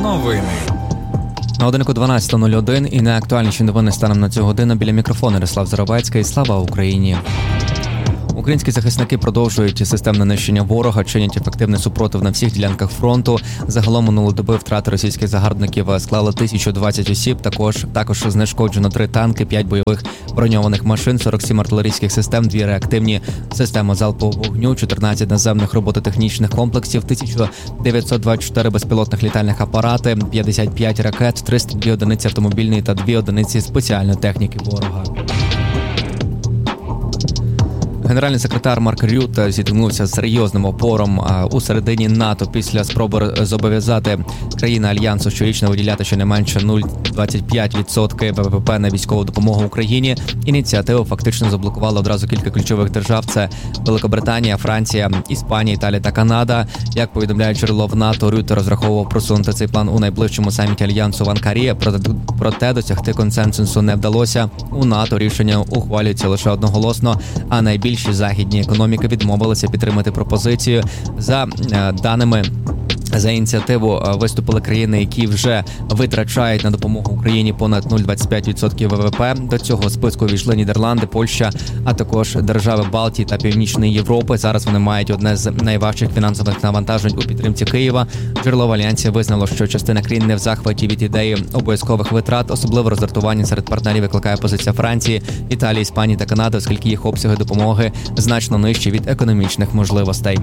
Новини. На годинку 12:01 і найактуальніші новини станом на цю годину. Біля мікрофону Ярослав Заробецький. Слава Україні! Українські захисники продовжують системне нищення ворога, чинять ефективний супротив на всіх ділянках фронту. Загалом минулої доби втрати російських загарбників склали 1020 осіб. Також знешкоджено 3 танки, 5 бойових броньованих машин, 47 артилерійських систем, 2 реактивні системи залпового вогню, 14 наземних робототехнічних комплексів, 1924 безпілотних літальних апарати, 55 ракет, 302 одиниці автомобільної та 2 одиниці спеціальної техніки ворога. Генеральний секретар Марк Рютте зіткнувся з серйозним опором у середині НАТО після спроби зобов'язати країни Альянсу щорічно виділяти щонайменше 0,25% ВВП на військову допомогу Україні. Ініціативу фактично заблокували одразу кілька ключових держав – це Великобританія, Франція, Іспанія, Італія та Канада. Як повідомляє джерело в НАТО, Рютте розраховував просунути цей план у найближчому саміті Альянсу в Анкарі, проте досягти консенсусу не вдалося. У НАТО рішення ухвалюється лише одноголосно, а найбільші західні економіки відмовилися підтримати пропозицію. За даними за ініціативу виступили країни, які вже витрачають на допомогу Україні понад 0,25% ВВП. До цього списку увійшли Нідерланди, Польща, а також держави Балтії та Північної Європи. Зараз вони мають одне з найважчих фінансових навантажень у підтримці Києва. Джерело в Альянсі визнало, що частина країн не в захваті від ідеї обов'язкових витрат. Особливо роздратування серед партнерів викликає позиція Франції, Італії, Іспанії та Канади, оскільки їх обсяги допомоги значно нижчі від економічних можливостей.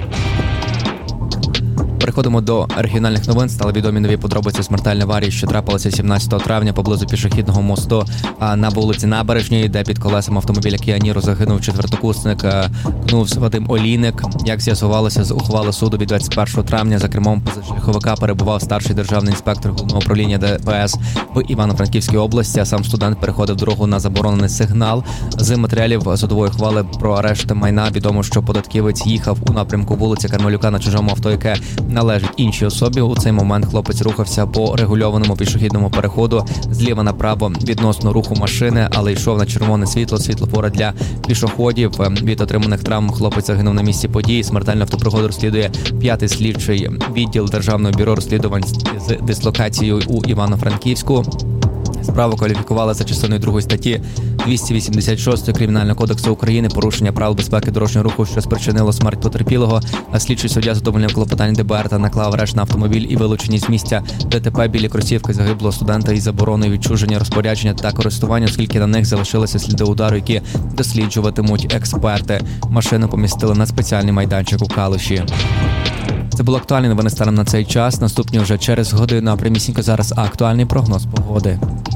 Переходимо до регіональних новин. Стали відомі нові подробиці смертельної аварії, що трапилася 17 травня поблизу пішохідного мосту на вулиці Набережній, де під колесом автомобіля Kia Niro загинув четвертокурсник Кнувс Вадим Олійник. Як з'ясувалося з ухвали суду від 21 травня, за кермом позашляховика перебував старший державний інспектор Головного управління ДПС в Івано-Франківській області, а сам студент переходив дорогу на заборонений сигнал. З матеріалів судової ухвали про арешт майна відомо, що податківець їхав у напрямку вулиці Кармелюка на чужому авто, яке належить іншій особі. У цей момент хлопець рухався по регульованому пішохідному переходу зліва направо відносно руху машини, але йшов на червоне світло, світлофора для пішоходів. Від отриманих травм хлопець загинув на місці події. Смертельну автопригоду розслідує 5-й слідчий відділ Державного бюро розслідувань з дислокацією у Івано-Франківську. Справу кваліфікували за частиною 2 статті 286 Кримінального кодексу України порушення правил безпеки дорожнього руху, що спричинило смерть потерпілого. Слідчий суддя задовольнив клопотання ДБР та наклав арешт на автомобіль і вилучені з місця ДТП біля кросівки загиблого студента із забороною відчуження, розпорядження та користування, оскільки на них залишилися сліди удару, які досліджуватимуть експерти. Машину помістили на спеціальний майданчик у Калуші. Це були актуальні новини станом на цей час. Наступні вже через годину, а прямісінько зараз актуальний прогноз погоди.